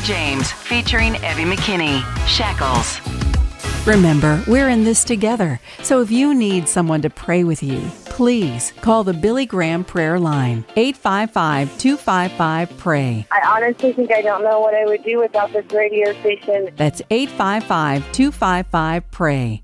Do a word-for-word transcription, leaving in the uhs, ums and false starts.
James, featuring Evie McKinney. Shackles. Remember, we're in this together. So if you need someone to pray with you, please call the Billy Graham Prayer Line, eight five five, two five five, P R A Y. I honestly think I don't know what I would do without this radio station. That's eight five five, two five five, P R A Y.